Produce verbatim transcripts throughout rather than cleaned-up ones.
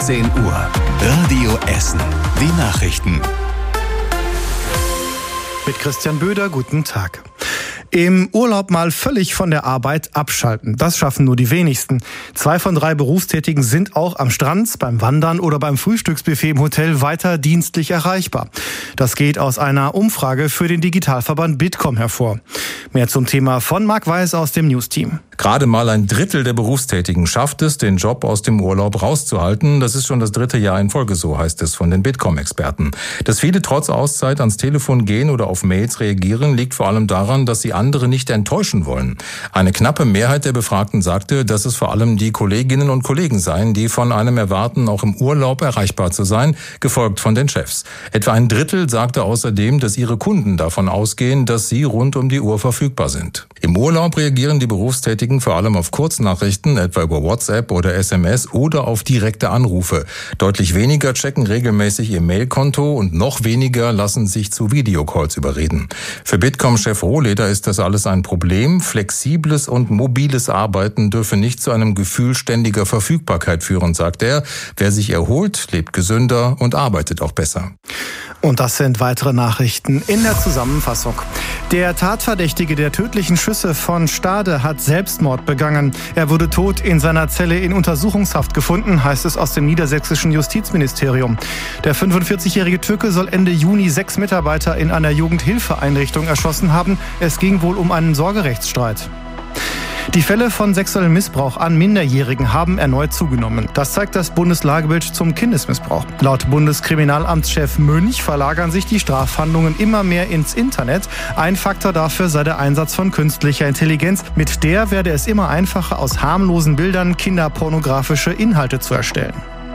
sechzehn Uhr. Radio Essen. Die Nachrichten. Mit Christian Böder, guten Tag. Im Urlaub mal völlig von der Arbeit abschalten. Das schaffen nur die wenigsten. Zwei von drei Berufstätigen sind auch am Strand, beim Wandern oder beim Frühstücksbuffet im Hotel weiter dienstlich erreichbar. Das geht aus einer Umfrage für den Digitalverband Bitkom hervor. Mehr zum Thema von Marc Weiß aus dem News-Team. Gerade mal ein Drittel der Berufstätigen schafft es, den Job aus dem Urlaub rauszuhalten. Das ist schon das dritte Jahr in Folge, so heißt es von den Bitkom-Experten. Dass viele trotz Auszeit ans Telefon gehen oder auf Mails reagieren, liegt vor allem daran, dass sie andere nicht enttäuschen wollen. Eine knappe Mehrheit der Befragten sagte, dass es vor allem die Kolleginnen und Kollegen seien, die von einem erwarten, auch im Urlaub erreichbar zu sein, gefolgt von den Chefs. Etwa ein Drittel sagte außerdem, dass ihre Kunden davon ausgehen, dass sie rund um die Uhr verfügbar sind. Im Urlaub reagieren die Berufstätigen vor allem auf Kurznachrichten, etwa über WhatsApp oder S M S oder auf direkte Anrufe. Deutlich weniger checken regelmäßig ihr Mailkonto und noch weniger lassen sich zu Videocalls überreden. Für Bitkom-Chef Rohleder ist das alles ein Problem. Flexibles und mobiles Arbeiten dürfe nicht zu einem Gefühl ständiger Verfügbarkeit führen, sagt er. Wer sich erholt, lebt gesünder und arbeitet auch besser. Und das sind weitere Nachrichten in der Zusammenfassung. Der Tatverdächtige der tödlichen Schüsse von Stade hat Selbstmord begangen. Er wurde tot in seiner Zelle in Untersuchungshaft gefunden, heißt es aus dem niedersächsischen Justizministerium. Der fünfundvierzigjährige Türke soll Ende Juni sechs Mitarbeiter in einer Jugendhilfeeinrichtung erschossen haben. Es ging wohl um einen Sorgerechtsstreit. Die Fälle von sexuellem Missbrauch an Minderjährigen haben erneut zugenommen. Das zeigt das Bundeslagebild zum Kindesmissbrauch. Laut Bundeskriminalamtschef Mönch verlagern sich die Strafhandlungen immer mehr ins Internet. Ein Faktor dafür sei der Einsatz von künstlicher Intelligenz. Mit der werde es immer einfacher, aus harmlosen Bildern kinderpornografische Inhalte zu erstellen.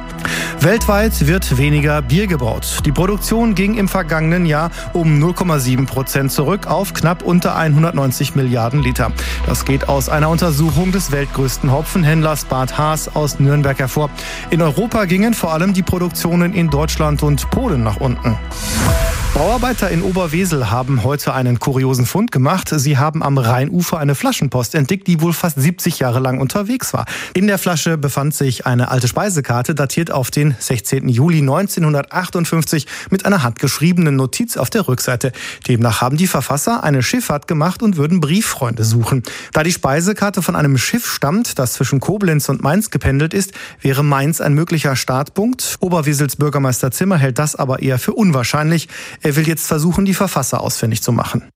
Weltweit wird weniger Bier gebraut. Die Produktion ging im vergangenen Jahr um null Komma sieben Prozent zurück auf knapp unter hundertneunzig Milliarden Liter. Das geht aus einer Untersuchung des weltgrößten Hopfenhändlers Bad Haas aus Nürnberg hervor. In Europa gingen vor allem die Produktionen in Deutschland und Polen nach unten. Bauarbeiter in Oberwesel haben heute einen kuriosen Fund gemacht. Sie haben am Rheinufer eine Flaschenpost entdeckt, die wohl fast siebzig Jahre lang unterwegs war. In der Flasche befand sich eine alte Speisekarte, datiert auf den sechzehnten Juli neunzehnhundertachtundfünfzig mit einer handgeschriebenen Notiz auf der Rückseite. Demnach haben die Verfasser eine Schifffahrt gemacht und würden Brieffreunde suchen. Da die Speisekarte von einem Schiff stammt, das zwischen Koblenz und Mainz gependelt ist, wäre Mainz ein möglicher Startpunkt. Oberwesels Bürgermeister Zimmer hält das aber eher für unwahrscheinlich. Er will jetzt versuchen, die Verfasser ausfindig zu machen.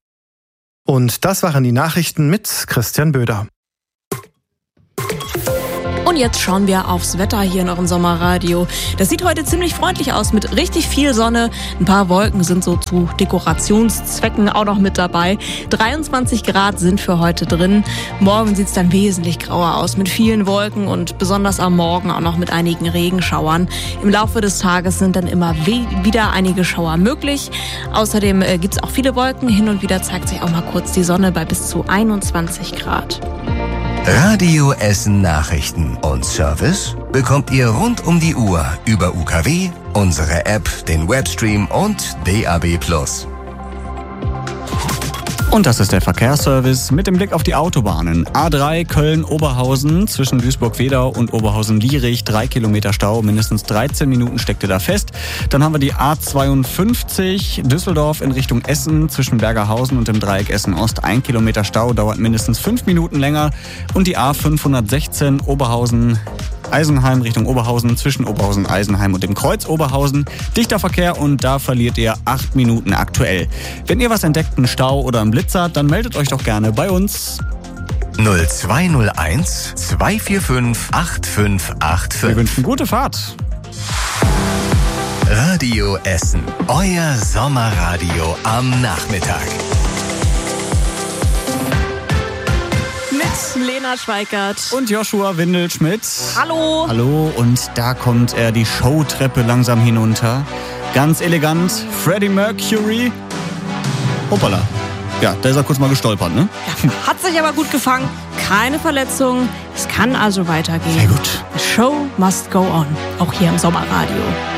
Und das waren die Nachrichten mit Christian Böder. Und jetzt schauen wir aufs Wetter hier in eurem Sommerradio. Das sieht heute ziemlich freundlich aus mit richtig viel Sonne. Ein paar Wolken sind so zu Dekorationszwecken auch noch mit dabei. dreiundzwanzig Grad sind für heute drin. Morgen sieht es dann wesentlich grauer aus mit vielen Wolken und besonders am Morgen auch noch mit einigen Regenschauern. Im Laufe des Tages sind dann immer we- wieder einige Schauer möglich. Außerdem äh, gibt es auch viele Wolken. Hin und wieder zeigt sich auch mal kurz die Sonne bei bis zu einundzwanzig Grad. Radio Essen Nachrichten und Service bekommt ihr rund um die Uhr über U K W, unsere App, den Webstream und D A B plus. Und das ist der Verkehrsservice mit dem Blick auf die Autobahnen. A drei Köln-Oberhausen zwischen Duisburg-Wedau und Oberhausen-Lierich. Drei Kilometer Stau, mindestens dreizehn Minuten steckte da fest. Dann haben wir die A zweiundfünfzig Düsseldorf in Richtung Essen zwischen Bergerhausen und dem Dreieck Essen-Ost. Ein Kilometer Stau, dauert mindestens fünf Minuten länger. Und die A fünfhundertsechzehn Oberhausen Eisenheim Richtung Oberhausen zwischen Oberhausen-Eisenheim und dem Kreuz Oberhausen. Dichter Verkehr und da verliert ihr acht Minuten aktuell. Wenn ihr was entdeckt, einen Stau oder einen Blitzer, dann meldet euch doch gerne bei uns. null zwei null eins zwei vier fünf acht fünf acht fünf. Wir wünschen gute Fahrt. Radio Essen, euer Sommerradio am Nachmittag. Mit Lena Schweikert und Joshua Windelschmidt. Hallo. Hallo, und da kommt er die Showtreppe langsam hinunter. Ganz elegant, Freddie Mercury. Hoppala. Ja, da ist er kurz mal gestolpert, ne? Ja, hat sich aber gut gefangen. Keine Verletzungen. Es kann also weitergehen. Sehr gut. The show must go on. Auch hier im Sommerradio.